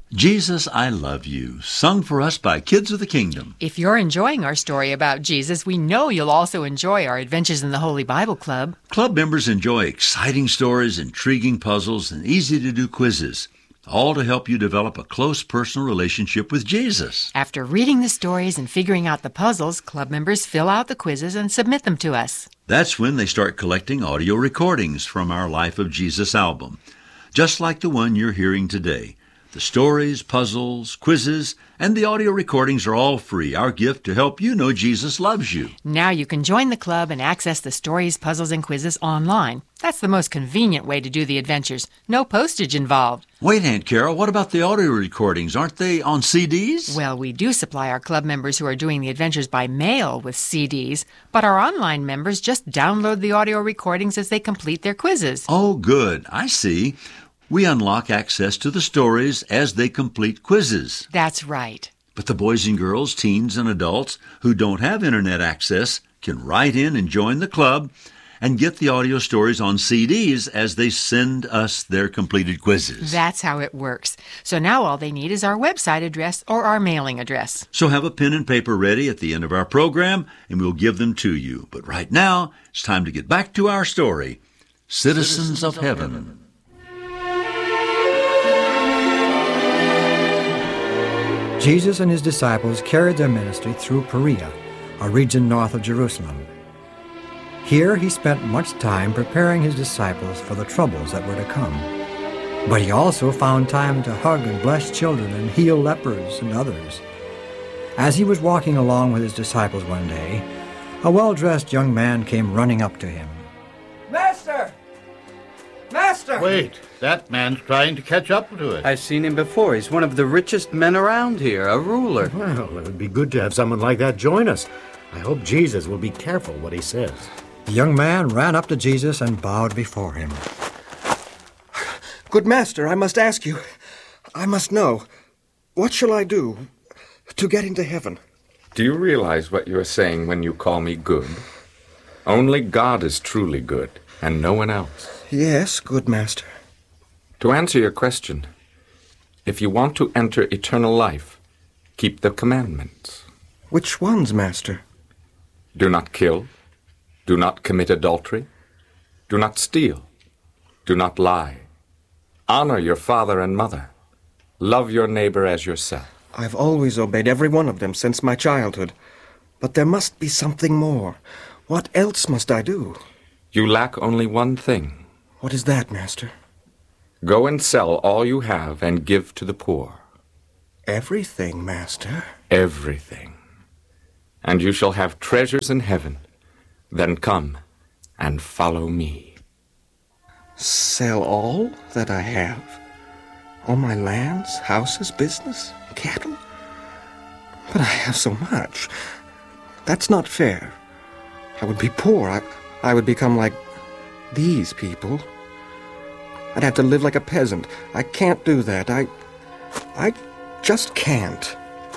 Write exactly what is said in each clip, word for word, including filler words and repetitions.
Jesus, I Love You, sung for us by Kids of the Kingdom. If you're enjoying our story about Jesus, we know you'll also enjoy our Adventures in the Holy Bible Club. Club members enjoy exciting stories, intriguing puzzles, and easy-to-do quizzes, all to help you develop a close personal relationship with Jesus. After reading the stories and figuring out the puzzles, club members fill out the quizzes and submit them to us. That's when they start collecting audio recordings from our Life of Jesus album, just like the one you're hearing today. The stories, puzzles, quizzes, and the audio recordings are all free, our gift to help you know Jesus loves you. Now you can join the club and access the stories, puzzles, and quizzes online. That's the most convenient way to do the adventures. No postage involved. Wait, Aunt Carol, what about the audio recordings? Aren't they on C Ds? Well, we do supply our club members who are doing the adventures by mail with C Ds, but our online members just download the audio recordings as they complete their quizzes. Oh, good. I see. We unlock access to the stories as they complete quizzes. That's right. But the boys and girls, teens and adults who don't have internet access can write in and join the club and get the audio stories on C Ds as they send us their completed quizzes. That's how it works. So now all they need is our website address or our mailing address. So have a pen and paper ready at the end of our program, and we'll give them to you. But right now, it's time to get back to our story, Citizens, Citizens of, of Heaven. Heaven. Jesus and his disciples carried their ministry through Perea, a region north of Jerusalem. Here he spent much time preparing his disciples for the troubles that were to come. But he also found time to hug and bless children and heal lepers and others. As he was walking along with his disciples one day, a well-dressed young man came running up to him. Master! Master! Wait, that man's trying to catch up to us. I've seen him before. He's one of the richest men around here, a ruler. Well, it would be good to have someone like that join us. I hope Jesus will be careful what he says. The young man ran up to Jesus and bowed before him. Good master, I must ask you, I must know, what shall I do to get into heaven? Do you realize what you are saying when you call me good? Only God is truly good, and no one else. Yes, good master. To answer your question, if you want to enter eternal life, keep the commandments. Which ones, master? Do not kill. Do not commit adultery. Do not steal. Do not lie. Honor your father and mother. Love your neighbor as yourself. I've always obeyed every one of them since my childhood. But there must be something more. What else must I do? You lack only one thing. What is that, master? Go and sell all you have and give to the poor. Everything, master? Everything. And you shall have treasures in heaven. Then come and follow me. Sell all that I have? All my lands, houses, business, cattle? But I have so much. That's not fair. I would be poor. I, I would become like these people. I'd have to live like a peasant. I can't do that. I... I just can't.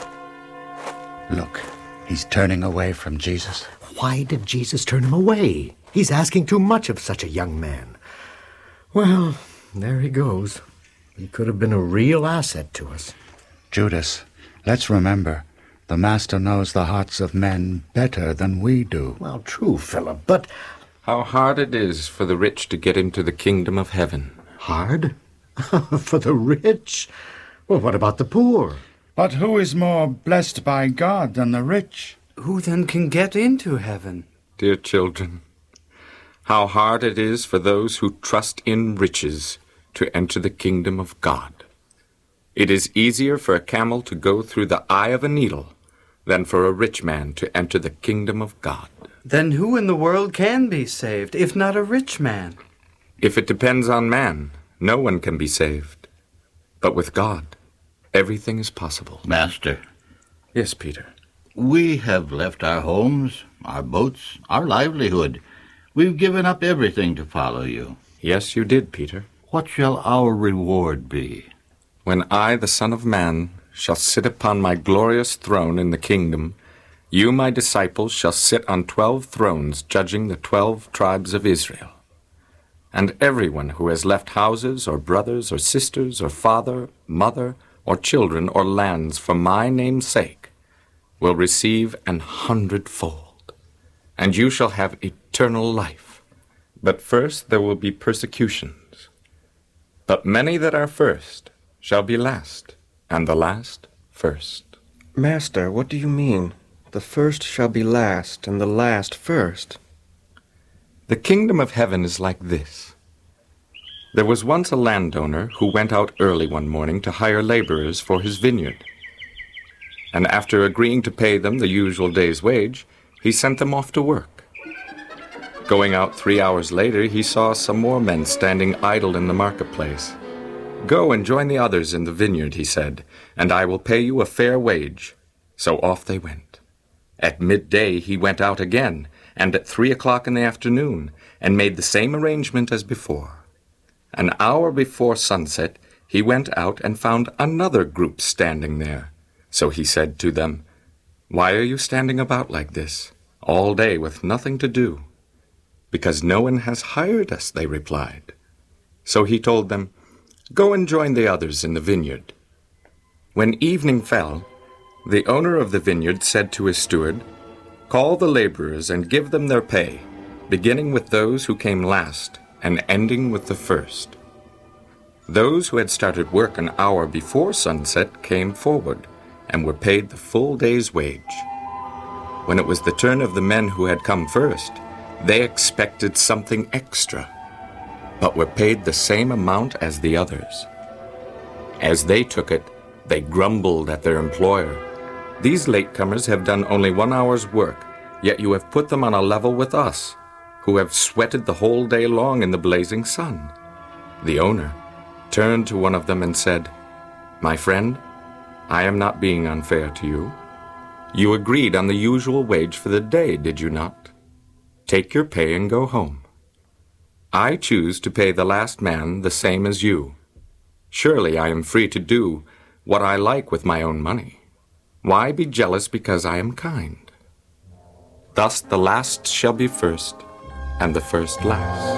Look, he's turning away from Jesus. Why did Jesus turn him away? He's asking too much of such a young man. Well, there he goes. He could have been a real asset to us. Judas, let's remember, the Master knows the hearts of men better than we do. Well, true, Philip, but... How hard it is for the rich to get into the kingdom of heaven. Hard? For the rich? Well, what about the poor? But who is more blessed by God than the rich? Who then can get into heaven? Dear children, how hard it is for those who trust in riches to enter the kingdom of God. It is easier for a camel to go through the eye of a needle than for a rich man to enter the kingdom of God. Then who in the world can be saved, if not a rich man? If it depends on man, no one can be saved. But with God, everything is possible. Master. Yes, Peter. We have left our homes, our boats, our livelihood. We've given up everything to follow you. Yes, you did, Peter. What shall our reward be? When I, the Son of Man, shall sit upon my glorious throne in the kingdom, you, my disciples, shall sit on twelve thrones, judging the twelve tribes of Israel. And everyone who has left houses, or brothers, or sisters, or father, mother, or children, or lands for my name's sake, will receive an hundredfold, and you shall have eternal life. But first there will be persecutions. But many that are first shall be last, and the last first. Master, what do you mean? The first shall be last, and the last first. The kingdom of heaven is like this. There was once a landowner who went out early one morning to hire laborers for his vineyard. And after agreeing to pay them the usual day's wage, he sent them off to work. Going out three hours later, he saw some more men standing idle in the marketplace. "Go and join the others in the vineyard," he said, "and I will pay you a fair wage." So off they went. At midday he went out again, and at three o'clock in the afternoon, and made the same arrangement as before. An hour before sunset he went out and found another group standing there. So he said to them, "Why are you standing about like this, all day with nothing to do?" "Because no one has hired us," they replied. So he told them, "Go and join the others in the vineyard." When evening fell, the owner of the vineyard said to his steward, "Call the laborers and give them their pay, beginning with those who came last and ending with the first." Those who had started work an hour before sunset came forward and were paid the full day's wage. When it was the turn of the men who had come first, they expected something extra, but were paid the same amount as the others. As they took it, they grumbled at their employer, "These latecomers have done only one hour's work, yet you have put them on a level with us, who have sweated the whole day long in the blazing sun." The owner turned to one of them and said, "My friend, I am not being unfair to you. You agreed on the usual wage for the day, did you not? Take your pay and go home. I choose to pay the last man the same as you. Surely I am free to do what I like with my own money. Why be jealous because I am kind? Thus the last shall be first, and the first last."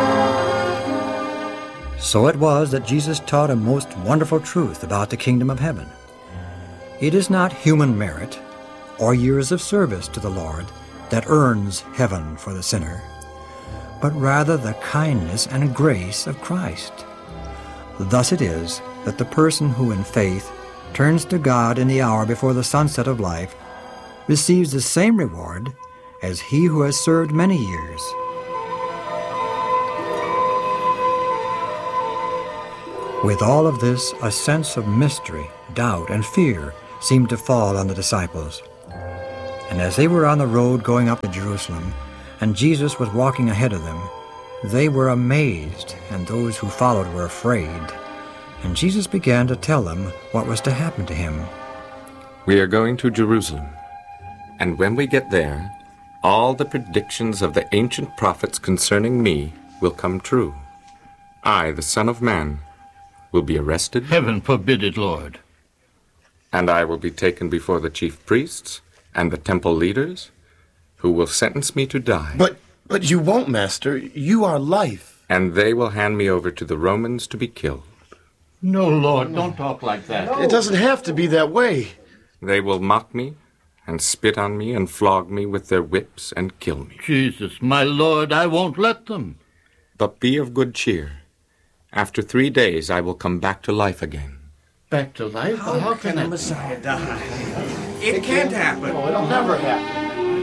So it was that Jesus taught a most wonderful truth about the kingdom of heaven. It is not human merit or years of service to the Lord that earns heaven for the sinner, but rather the kindness and grace of Christ. Thus it is that the person who in faith turns to God in the hour before the sunset of life receives the same reward as he who has served many years. With all of this, a sense of mystery, doubt, and fear seemed to fall on the disciples. And as they were on the road going up to Jerusalem, and Jesus was walking ahead of them, they were amazed, and those who followed were afraid. And Jesus began to tell them what was to happen to him. "We are going to Jerusalem, and when we get there, all the predictions of the ancient prophets concerning me will come true. I, the Son of Man, will be arrested. Heaven forbid it, Lord. And I will be taken before the chief priests and the temple leaders, who will sentence me to die. But, but you won't, Master. You are life. And they will hand me over to the Romans to be killed. No, Lord, don't talk like that. No. It doesn't have to be that way. They will mock me and spit on me and flog me with their whips and kill me. Jesus, my Lord, I won't let them. But be of good cheer. After three days I will come back to life again. Back to life? How, How can, can a Messiah die? It, it can't happen. No, it'll never happen.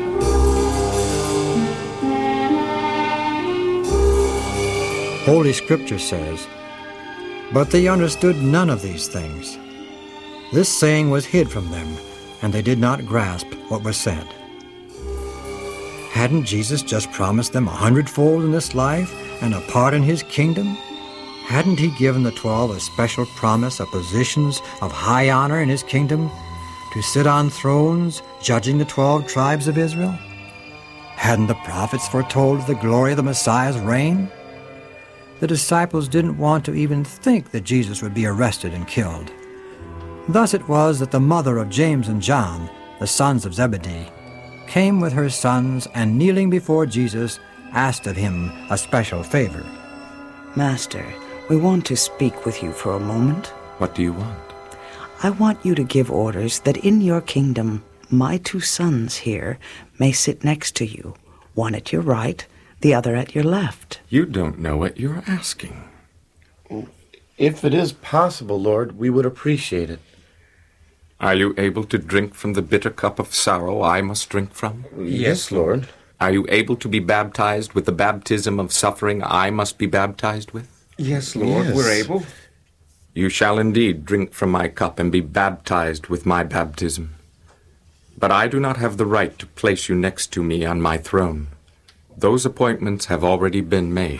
Holy Scripture says, "But they understood none of these things. This saying was hid from them, and they did not grasp what was said." Hadn't Jesus just promised them a hundredfold in this life and a part in his kingdom? Hadn't he given the twelve a special promise of positions of high honor in his kingdom, to sit on thrones judging the twelve tribes of Israel? Hadn't the prophets foretold the glory of the Messiah's reign? The disciples didn't want to even think that Jesus would be arrested and killed. Thus it was that the mother of James and John, the sons of Zebedee, came with her sons and, kneeling before Jesus, asked of him a special favor. "Master, we want to speak with you for a moment." What do you want? I want you to give orders that in your kingdom my two sons here may sit next to you, one at your right, the other at your left. You don't know what you're asking. If it is possible, Lord, we would appreciate it. Are you able to drink from the bitter cup of sorrow I must drink from? Yes, Lord. Are you able to be baptized with the baptism of suffering I must be baptized with? Yes, Lord, Yes. we're able. You shall indeed drink from my cup and be baptized with my baptism. But I do not have the right to place you next to me on my throne. Those appointments have already been made.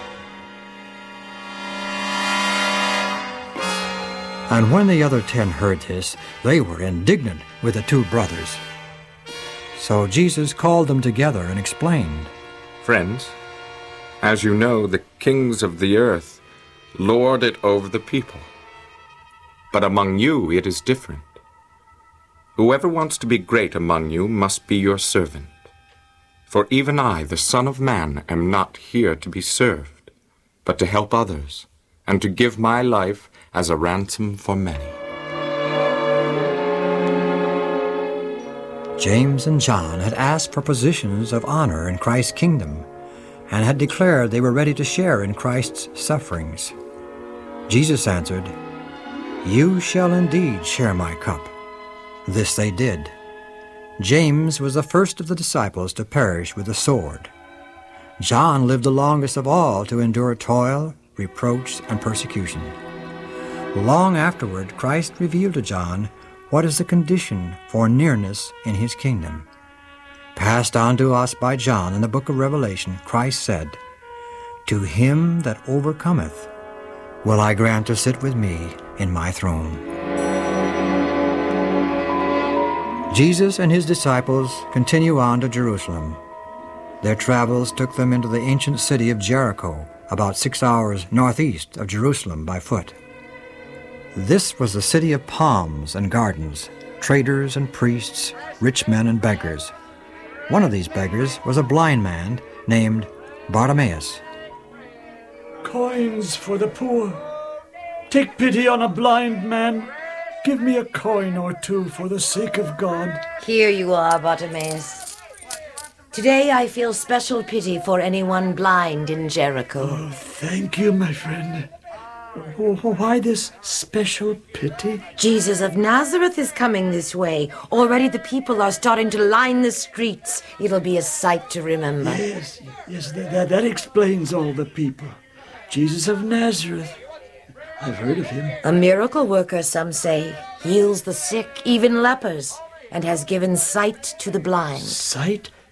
And when the other ten heard this, they were indignant with the two brothers. So Jesus called them together and explained, Friends, as you know, the kings of the earth lord it over the people. But among you it is different. Whoever wants to be great among you must be your servant. For even I, the Son of Man, am not here to be served, but to help others, and to give my life as a ransom for many. James and John had asked for positions of honor in Christ's kingdom and had declared they were ready to share in Christ's sufferings. Jesus answered, You shall indeed share my cup. This they did. James was the first of the disciples to perish with the sword. John lived the longest of all to endure toil, reproach, and persecution. Long afterward, Christ revealed to John what is the condition for nearness in his kingdom. Passed on to us by John in the book of Revelation, Christ said, To him that overcometh will I grant to sit with me in my throne. Jesus and his disciples continue on to Jerusalem. Their travels took them into the ancient city of Jericho, about six hours northeast of Jerusalem by foot. This was the city of palms and gardens, traders and priests, rich men and beggars. One of these beggars was a blind man named Bartimaeus. Coins for the poor. Take pity on a blind man. Give me a coin or two for the sake of God. Here you are, Bartimaeus. Today I feel special pity for anyone blind in Jericho. Oh, thank you, my friend. Why this special pity? Jesus of Nazareth is coming this way. Already the people are starting to line the streets. It'll be a sight to remember. Yes, yes, that, that, that explains all the people. Jesus of Nazareth. I've heard of him. A miracle worker, some say. Heals the sick, even lepers, and has given sight to the blind. Sight?